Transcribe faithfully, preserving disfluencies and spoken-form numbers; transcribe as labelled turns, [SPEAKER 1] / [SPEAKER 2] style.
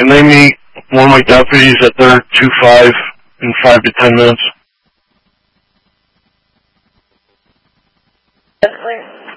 [SPEAKER 1] Can they meet one of my deputies at their two five in five to ten minutes?
[SPEAKER 2] Definitely.